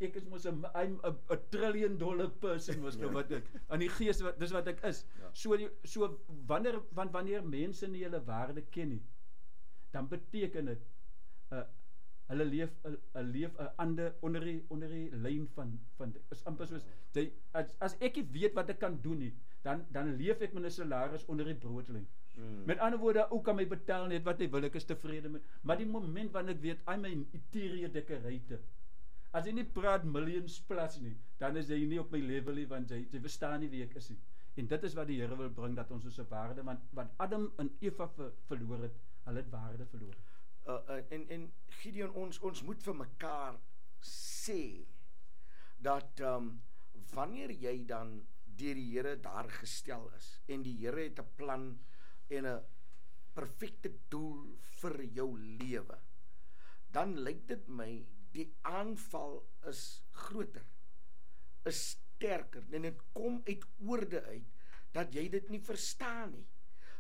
ek is mos I'm a trillion dollar person was nou wat ek, in die gees, dis wat ek is. So wanneer mense nie hulle waarde ken nie, dan beteken dit, hulle leef 'n ander onder die lyn van is amper soos, as ek nie weet wat ek kan doen nie, dan leef ek met 'n salaris onder die broodlyn. Met ander woorde, ou kan my betaal net wat hy wil, ek is tevrede met, maar die moment wanneer ek weet, I'm an interior decorator, as hy nie praat millions plus nie, dan is hy nie op my level nie, want hy verstaan nie wie ek is nie. En dit is wat die Here wil bring, dat ons so waarde, want Adam en Eva verloor het, hulle het waarde verloor. En Gideon, ons moet vir mekaar sê, dat wanneer jy dan deur die Here daar gestel is, en die Here het 'n plan, en 'n perfekte doel vir jou lewe, dan lyk dit my, die aanval is groter, is sterker, en dit kom uit oorde uit, dat jy dit nie verstaan nie.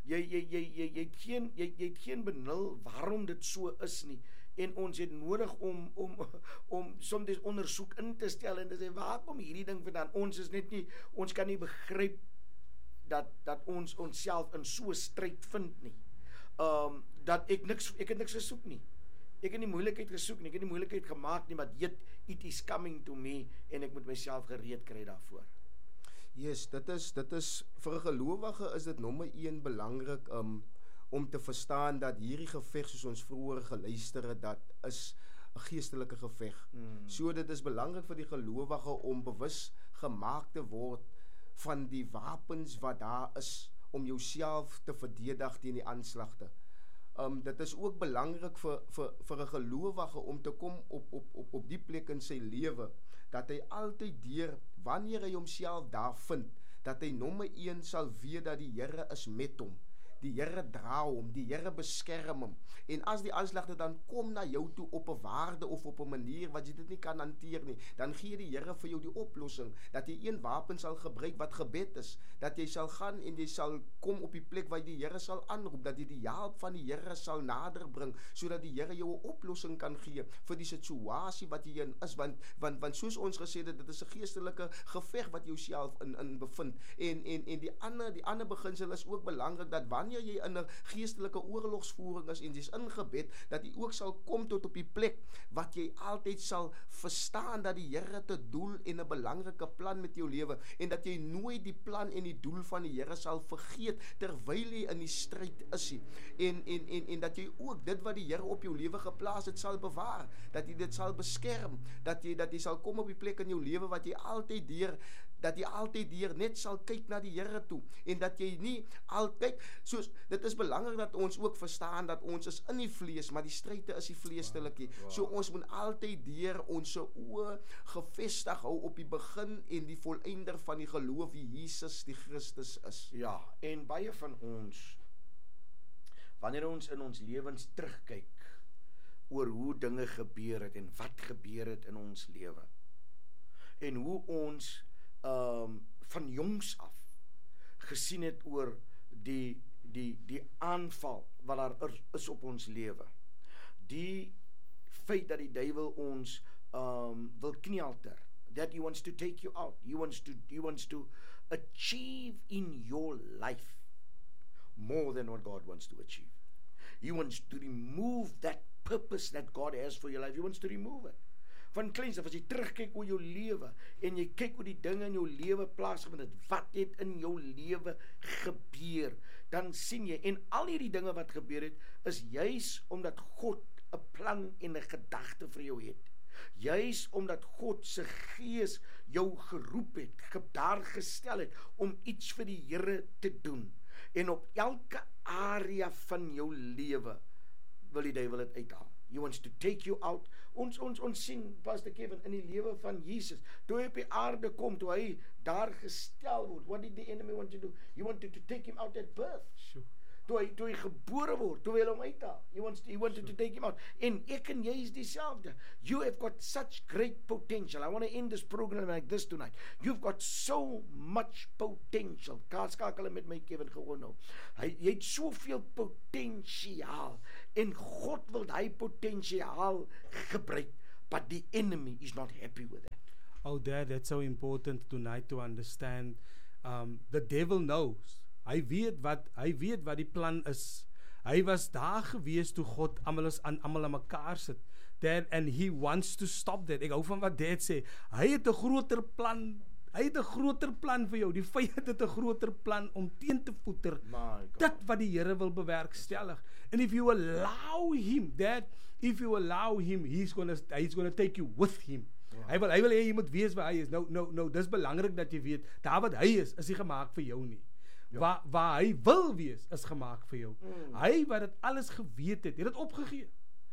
Jy het geen benul waarom dit so is nie, en ons het nodig om soms ondersoek in te stel, en te sê, waar kom hierdie ding vandaan? Ons kan nie begryp, dat ons onsself in so 'n stryd vind nie, dat ek het niks gesoek nie, ek het nie moeilikheid gesoek nie, ek het nie moeilikheid gemaak nie, maar it is coming to me, en ek moet myself gereed kry daarvoor. Yes, dit is vir 'n gelowige is dit nommer 1 belangrik om te verstaan dat hierdie geveg, soos ons vroeër geluister het, dat is 'n geestelike geveg. So dit is belangrik vir die gelowige om bewus gemaak te word van die wapens wat daar is om jouself te verdedig teen die aanslagte. Dit is ook belangrik vir 'n gelowige om te kom op die plek in sy lewe, dat hy altyd deur, wanneer hy homself daar vind, dat hy nommer 1 sal weet dat die Here is met hom. Die Here dra hom, die Here beskerm hom. En as die aanslagte dan kom na jou toe op 'n waarde of op 'n manier wat jy dit nie kan hanteer nie, dan gee die Here vir jou die oplossing, dat jy een wapen sal gebruik wat gebed is, dat jy sal gaan en jy sal kom op die plek waar die Here sal aanroep, dat jy die hulp van die Here sal nader bring, sodat die Here jou 'n oplossing kan gee vir die situasie wat jy in is, want soos ons gesê het, dit is 'n geestelike geveg wat jy jouself in bevind. En die ander beginsel is ook belangrik, dat wanneer jy in 'n geestelike oorlogsvoering is en jy's in gebed, dat jy ook sal kom tot op die plek wat jy altyd sal verstaan dat die Here het 'n doel en 'n belangrike plan met jou lewe, en dat jy nooit die plan en die doel van die Here sal vergeet terwyl jy in die stryd is nie. En dat jy ook dit wat die Here op jou lewe geplaas het sal bewaar, dat jy dit sal beskerm, dat jy sal kom op die plek in jou lewe wat jy altyd deur net sal kyk na die Here toe, en dat jy nie altyd dit is belangrik dat ons ook verstaan dat ons is in die vlees, maar die stryde is die vleestelikkie. So ons moet altyd deur ons oë gefestig hou op die begin en die volëinder van die geloof, wie Jesus die Christus is. Ja, en baie van ons, wanneer ons in ons lewens terugkyk oor hoe dinge gebeur het en wat gebeur het in ons lewe, en hoe ons van jongs af gesien het oor die aanval wat daar is op ons lewe, die feit dat die duiwel ons wil knielter, that he wants to take you out, he wants to achieve in your life more than what God wants to achieve. He wants to remove that purpose that God has for your life. He wants to remove it. Van kleins af, as jy terugkyk oor jou lewe, en jy kyk hoe die dinge in jou lewe plaasgevind het, wat het in jou lewe gebeur, dan sien jy, en al hierdie dinge wat gebeur het, is juis omdat God 'n plan en 'n gedagte vir jou het. Juis omdat God se gees jou geroep het, daar gestel het, om iets vir die Here te doen. En op elke area van jou lewe wil die duiwel dit uithaal. He wants to take you out. Ons sien, Pastor Kevin, in die lewe van Jesus, toe hy op die aarde kom, toe hy daar gestel word, what did the enemy want to do? He wanted to take him out at birth. Sure. Toe hy gebore word, toe hy hom uithaal. He wanted to take him out. En ek en jy is dieselfde. You have got such great potential. I want to end this program like this tonight. You've got so much potential. Skakel met my Kevin gewoon nou. Jy het soveel potensiaal, en God wil hy potensiaal gebruik. but the enemy is not happy with that. Oh, Dad, that's so important tonight to understand. The devil knows. Hy weet wat die plan is. Hy was daar gewees toe God almal aan mekaar sit. Dad, and he wants to stop that. Ek hou van wat Dad sê. Hy het 'n groter plan. Hy het 'n groter plan vir jou. Die vyand het 'n groter plan om teen te voeter. Dit wat die Here wil bewerkstellig. And if you allow him, Dad, if you allow him, he's going to take you with him. Hy wil hê jy moet weet waar hy is. No, dis belangrik dat jy weet, daar wat hy is hy gemaak vir jou nie. Waar hy wil wees, is gemaak vir jou. Hy wat dit alles geweet het dit opgegee.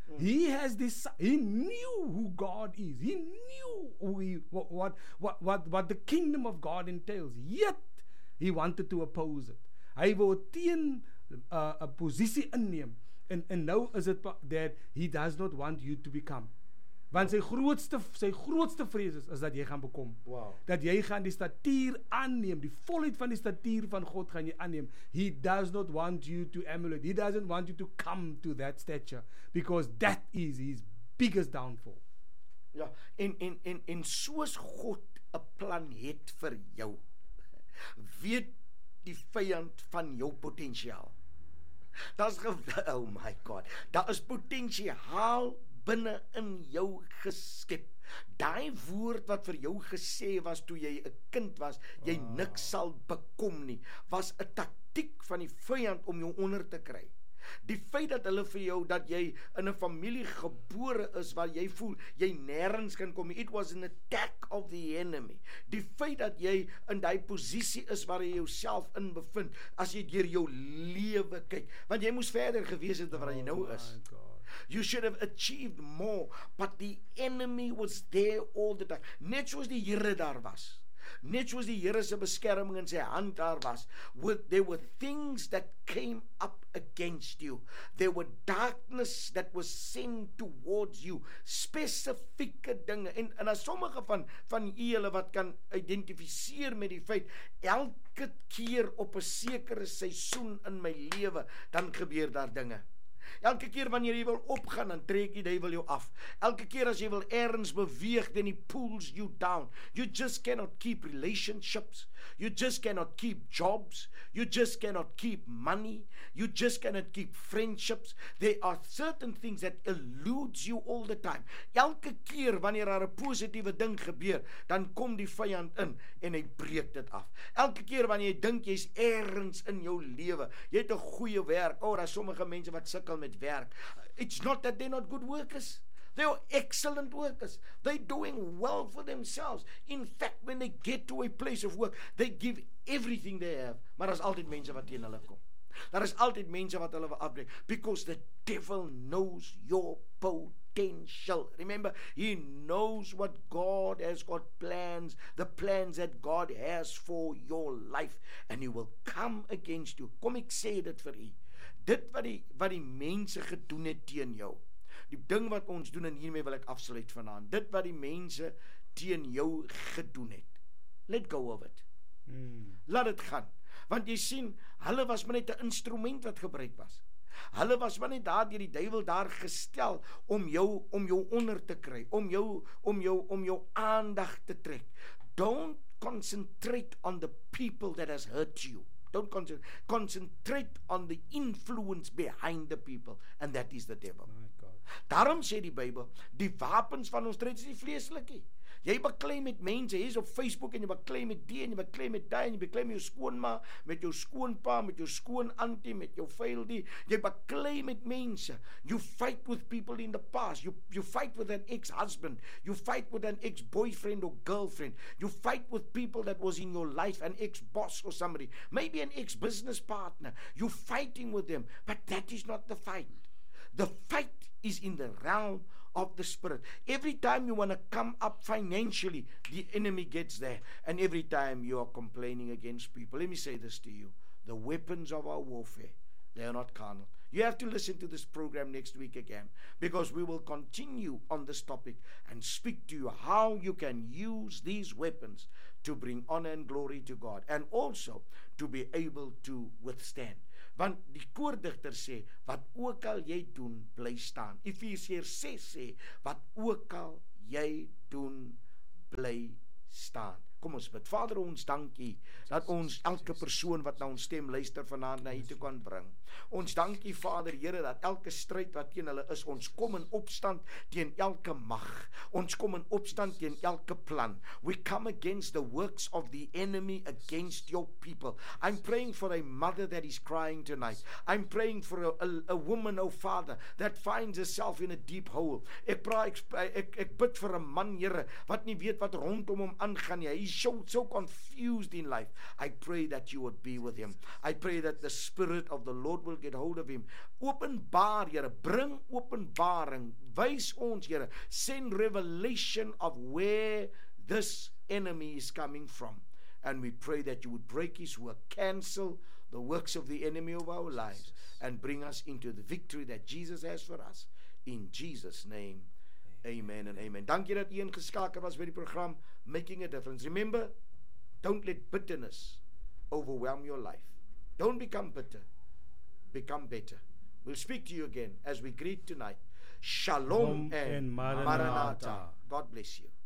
He knew who God is. He knew what the kingdom of God entails. Yet, he wanted to oppose it. Hy wou teen 'n posisie inneem. En nou is dit that he does not want you to become. Want sy grootste vrees is dat jy gaan bekom. Wow. Dat jy gaan die statuur aanneem, die volheid van die statuur van God gaan jy aanneem. He does not want you to emulate. He doesn't want you to come to that stature, because that is his biggest downfall. Ja, en soos God 'n plan het vir jou, weet die vyand van jou potensiaal. Oh my God, daar is potensiaal binne in jou geskep. Daai woord wat vir jou gesê was toe jy 'n kind was, jy niks sal bekom nie, was 'n taktiek van die vyand om jou onder te kry. Die feit dat hulle vir jou, dat jy in 'n familie gebore is waar jy voel jy nêrens kan kom, it was an attack of the enemy. Die feit dat jy in daai posisie is waar jy jouself in bevind, as jy deur jou lewe kyk, want jy moes verder gewees het waar jy nou is. You should have achieved more, but the enemy was there all the time. Net soos die Here daar was. Net soos die Here se beskerming in sy hand daar was. There were things that came up against you. There were darkness that was sent towards you. Spesifieke dinge. En as sommige van julle wat kan identifiseer met die feit, elke keer op 'n sekere seisoen in my lewe, dan gebeur daar dinge. Elke keer wanneer jy wil opgaan, dan trek die duiwel jou af. Elke keer as jy wil ergens beweeg, then he pulls you down. You just cannot keep relationships. You just cannot keep jobs. You just cannot keep money. You just cannot keep friendships. There are certain things that eludes you all the time. Elke keer wanneer daar 'n positiewe ding gebeur, dan kom die vyand in en hy breek dit af. Elke keer wanneer jy dink jy's ergens in jou lewe, jy het 'n goeie werk. Daar's sommige mense wat sukkel met werk. It's not that they're not good workers. They are excellent workers. They're doing well for themselves. In fact, when they get to a place of work, they give everything they have. Maar daar is altyd mense wat teen hulle kom. Daar is altyd mense wat hulle wil afbreek, because the devil knows your potential. Remember, he knows what God has got plans, the plans that God has for your life, and he will come against you. Kom ek sê dit vir u. Dit wat die mense gedoen het teen jou, die ding wat ons doen, en hiermee wil ek afsluit vanaand, dit wat die mense teen jou gedoen het, let go of it. Laat dit gaan. Want jy sien, hulle was maar net 'n instrument wat gebruik was. Hulle was maar net daar deur die duiwel daar gestel om jou onder te kry, om jou aandag te trek. Don't concentrate on the people that has hurt you. Don't concentrate on the influence behind the people, and that is the devil. Daarom sê die Bybel, die wapens van ons stryd is nie vleeslik nie. Jy beklei met mense, jy is op Facebook en jy beklei met die en jy beklei met daai en jy beklei met jou skoonma, met jou skoonpa, met jou skoonantie, met jou veildie. Jy beklei met mense. You fight with people in the past. You fight with an ex-husband. You fight with an ex-boyfriend or girlfriend. You fight with people that was in your life, an ex-boss or somebody, maybe an ex-business partner. You're fighting with them, but that is not the fight. The fight is in the realm of the spirit. Every time you want to come up financially, the enemy gets there. And every time you are complaining against people, let me say this to you. The weapons of our warfare, they are not carnal. You have to listen to this program next week again, because we will continue on this topic and speak to you how you can use these weapons to bring honor and glory to God, and also to be able to withstand. Want die koordigter sê, wat ook al jy doen, bly staan. Efesiërs 6 sê, wat ook al jy doen bly staan. Kom ons bid. Vader, ons dankie dat ons elke persoon wat na ons stem luister vanaand na U toe kan bring. Ons dankie, Vader, Here, dat elke stryd wat teen hulle is, ons kom in opstand teen elke mag. Ons kom in opstand teen elke plan. We come against the works of the enemy against your people. I'm praying for a mother that is crying tonight. I'm praying for a woman, oh Father, that finds herself in a deep hole. Ek bid vir 'n man, Here, wat nie weet wat rondom hom aangaan nie. He's so confused in life. I pray that you would be with him. I pray that the Spirit of the Lord will get hold of him. Openbaar, Here, bring openbaring. Wys ons, Here, send revelation of where this enemy is coming from. And we pray that you would break his work, cancel the works of the enemy of our lives, and bring us into the victory that Jesus has for us. In Jesus' name, amen and amen. Dankie dat u ingeskakel was by die program Making a Difference. Remember, don't let bitterness overwhelm your life. Don't become bitter. Become better. We'll speak to you again as we greet tonight. Shalom and Maranatha. God bless you.